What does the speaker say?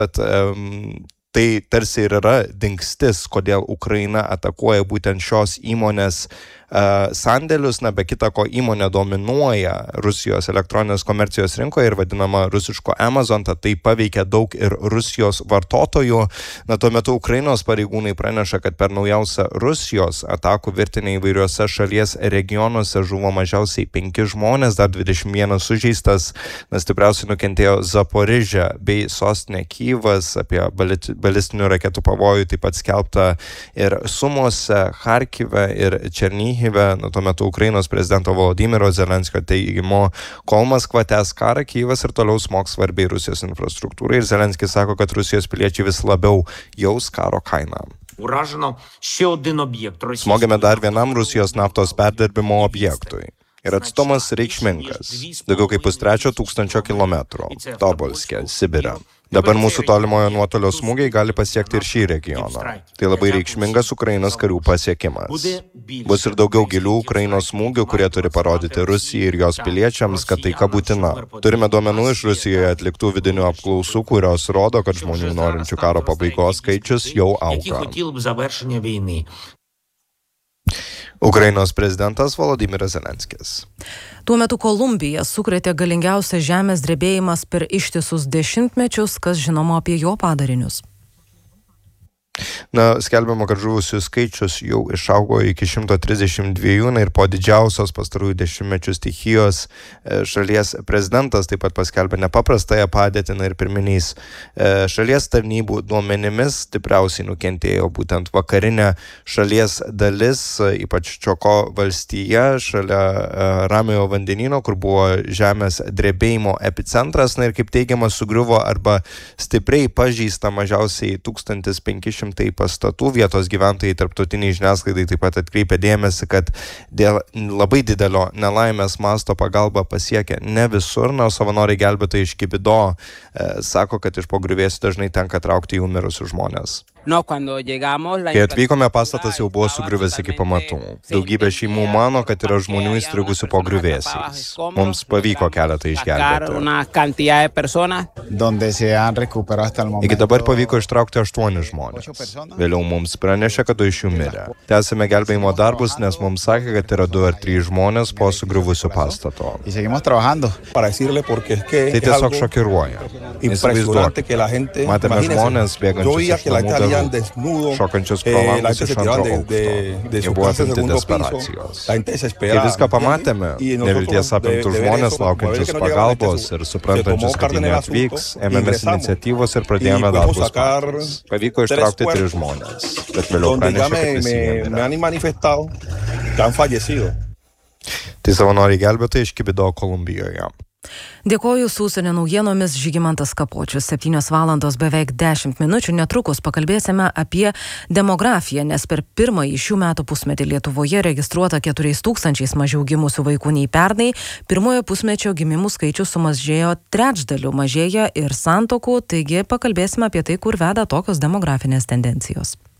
Bet tai tarsi ir yra dingstis, kodėl Ukraina atakuoja būtent šios įmonės sandėlius, be kita ko įmonė dominuoja Rusijos elektroninės komercijos rinkoje ir vadinama rusiško Amazon, tad tai paveikia daug ir Rusijos vartotojų. Tuo metu Ukrainos pareigūnai praneša, kad per naujausią Rusijos atakų virtinę įvairiuose šalies regionuose žuvo mažiausiai 5 žmonės, dar 21 sužeistas, stipriausiai nukentėjo Zaporižė bei sostinė Kyjivas, apie balistinių raketų pavojų taip pat skelbta ir Sumose, Charkive ir Černyhive. Tuo metu Ukrainos prezidento Volodymyro Zelenskio teigimu, kol Maskva tęs karą, Kyjivas ir toliau smogs svarbiai Rusijos infrastruktūrai ir Zelenskis sako, kad Rusijos piliečiai vis labiau jaus karo kainą. Smogėme dar vienam Rusijos naftos perdirbimo objektui. Ir atstumas reikšmingas, daugiau kaip 3,5 kilometrų, Tobolske, Sibire. Dabar mūsų tolimojo nuotolio smūgiai gali pasiekti ir šį regioną. Tai labai reikšmingas Ukrainos karių pasiekimas. Bus ir daugiau gilių Ukrainos smūgių, kurie turi parodyti Rusijai ir jos piliečiams, kad taika būtina. Turime duomenų iš Rusijoje atliktų vidinių apklausų, kurios rodo, kad žmonių norinčių karo pabaigos skaičius jau auga. Ukrainos prezidentas Volodymyras Zelenskis. Tuo metu Kolumbiją sukrėtė galingiausias žemės drebėjimas per ištisus dešimtmečius, kas žinoma apie jo padarinius. Skelbiama, kad žuvusių skaičius jau išaugo iki 132 ir po didžiausios pastarųjų dešimtmečių stichijos šalies prezidentas taip pat paskelbė nepaprastąją padėtį ir pirminiais šalies tarnybų duomenimis stipriausiai nukentėjo būtent vakarinė šalies dalis, ypač Čoko valstija šalia Ramiojo vandenyno, kur buvo žemės drebėjimo epicentras, ir kaip teigiama sugriuvo arba stipriai pažeista mažiausiai 1500 pastatų. Vietos gyventojai tarptautiniai žiniasklaidai taip pat atkreipė dėmesį, kad dėl labai didelio nelaimės masto pagalba pasiekia ne visur, nors savanoriai gelbėtojai iš Kibido sako, kad iš po griuvėsių dažnai tenka traukti jau mirusius žmonės. Kai atvykome, pastatas jau buvo sugriuvęs iki pamatų. Daugybė šeimų mano, kad yra žmonių įstrigusių po griuvėsiais. Mums pavyko keletą išgelbėti. Iki dabar pavyko ištraukti 8 žmonės. Vėliau mums pranešė, kad 2 iš jų mirė. Tęsime gelbėjimo darbus, nes mums sakė, kad yra 2 ar 3 žmonės po sugriuvusių pastato. Tai tiesiog šokiruoja. Įsivaizduokite, matėme žmonės bėgančius iš namų šokančius pro langus iš 2 aukšto. Jie buvo apimti desperacijos. Kai viską pamatėme, nevilties apimtų žmonės laukiančius pagalbos ir suprantančius, kad jie neatvyks, ėmėmės iniciatyvos ir pradėjome darbus patys. Pavyko ištraukti 3 žmonės, bet vėliau pranešė, kad visi mirė. Tai savanoriai gelbėtojai iš Kibido, Kolumbijoje. Dėkoju su užsienio naujienomis Žygimantas Kapočius. 7 valandos beveik 10 minučių. Netrukus pakalbėsime apie demografiją, nes per pirmąjį šių metų pusmetį Lietuvoje registruota 4000 mažiau gimusių vaikų nei pernai. Pirmojo pusmečio gimimų skaičius sumažėjo 1/3, mažėja ir santuokų, taigi pakalbėsime apie tai, kur veda tokios demografinės tendencijos.